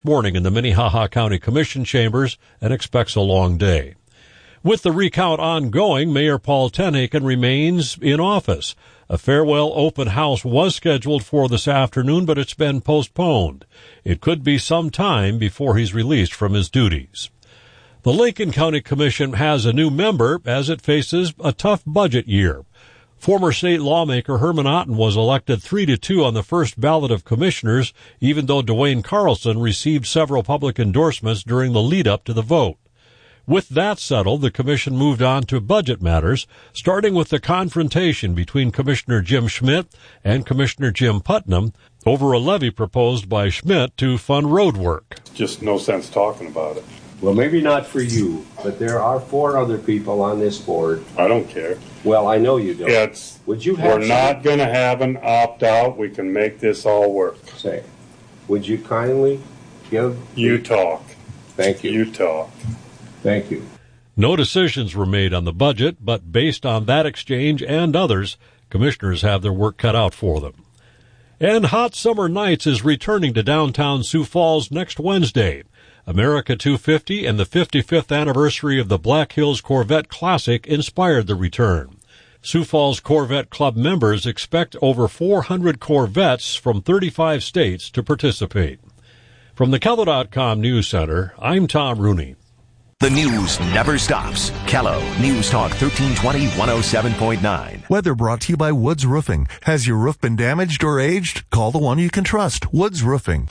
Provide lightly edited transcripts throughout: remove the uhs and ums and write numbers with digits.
morning in the Minnehaha County Commission chambers and expects a long day. With the recount ongoing, Mayor Paul Tenhaken remains in office. A farewell open house was scheduled for this afternoon, but it's been postponed. It could be some time before he's released from his duties. The Lincoln County Commission has a new member as it faces a tough budget year. Former state lawmaker Herman Otten was elected 3-2 on the first ballot of commissioners, even though Dwayne Carlson received several public endorsements during the lead-up to the vote. With that settled, the commission moved on to budget matters, starting with the confrontation between Commissioner Jim Schmidt and Commissioner Jim Putnam over a levy proposed by Schmidt to fund road work. Just no sense talking about it. Well, maybe not for you, but there are 4 other people on this board. I don't care. Well, I know you don't. We're not going to have an opt-out. We can make this all work. Say, would you kindly give... You talk. Thank you. You talk. Thank you. No decisions were made on the budget, but based on that exchange and others, commissioners have their work cut out for them. And Hot Summer Nights is returning to downtown Sioux Falls next Wednesday. America 250 and the 55th anniversary of the Black Hills Corvette Classic inspired the return. Sioux Falls Corvette Club members expect over 400 Corvettes from 35 states to participate. From the KELO.com News Center, I'm Tom Rooney. The news never stops. KELO News Talk 1320 107.9. Weather brought to you by Woods Roofing. Has your roof been damaged or aged? Call the one you can trust, Woods Roofing.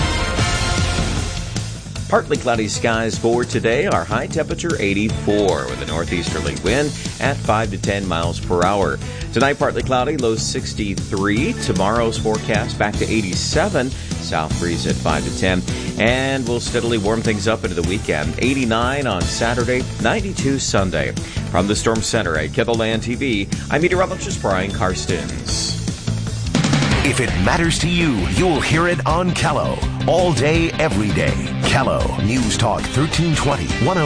Partly cloudy skies for today. Our high temperature 84 with a northeasterly wind at 5 to 10 miles per hour. Tonight partly cloudy, low 63. Tomorrow's forecast back to 87. South breeze at 5 to 10. And we'll steadily warm things up into the weekend. 89 on Saturday, 92 Sunday. From the Storm Center at KELOLAND TV, I'm meteorologist Brian Karstens. If it matters to you, you'll hear it on KELO. All day, every day. KELO News Talk 1320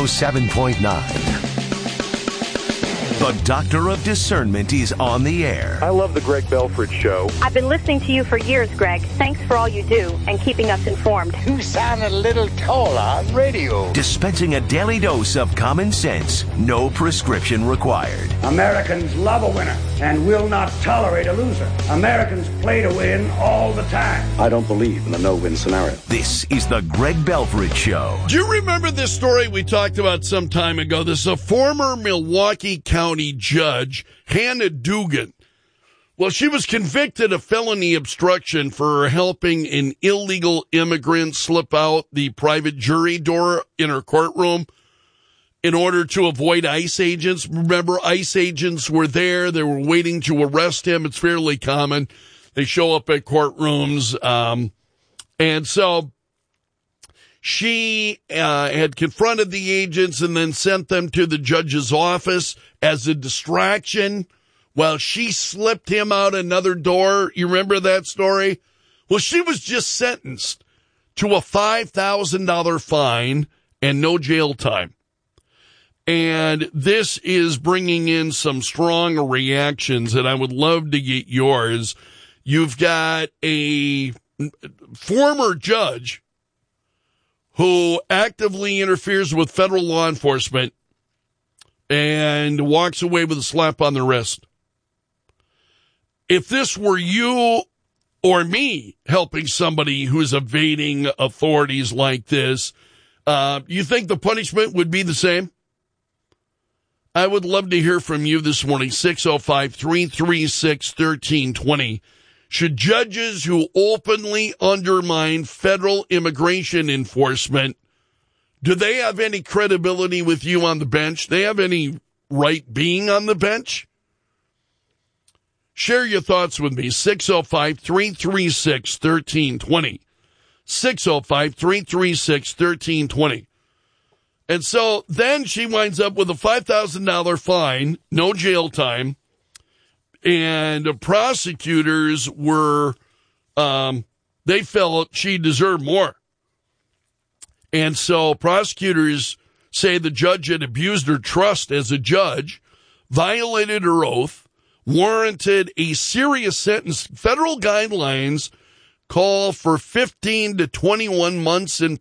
107.9. The Doctor of Discernment is on the air. I love the Greg Belford Show. I've been listening to you for years, Greg. Thanks for all you do and keeping us informed. You sound a little taller on radio. Dispensing a daily dose of common sense. No prescription required. Americans love a winner and will not tolerate a loser. Americans play to win all the time. I don't believe in the no-win scenario. This is the Greg Belford Show. Do you remember this story we talked about some time ago? This is a former Milwaukee County judge, Hannah Dugan. Well, she was convicted of felony obstruction for helping an illegal immigrant slip out the private jury door in her courtroom in order to avoid ICE agents. Remember, ICE agents were there. They were waiting to arrest him. It's fairly common. They show up at courtrooms. And so she had confronted the agents and then sent them to the judge's office as a distraction while she slipped him out another door. You remember that story? Well, she was just sentenced to a $5,000 fine and no jail time. And this is bringing in some strong reactions, and I would love to get yours. You've got a former judge who actively interferes with federal law enforcement and walks away with a slap on the wrist. If this were you or me helping somebody who's evading authorities like this, you think the punishment would be the same? I would love to hear from you this morning, 605-336-1320. Should judges who openly undermine federal immigration enforcement, do they have any credibility with you on the bench? They have any right being on the bench? Share your thoughts with me, 605-336-1320. 605-336-1320. And so then she winds up with a $5,000 fine, no jail time, and prosecutors were, they felt she deserved more. And so prosecutors say the judge had abused her trust as a judge, violated her oath, warranted a serious sentence. Federal guidelines call for 15 to 21 months in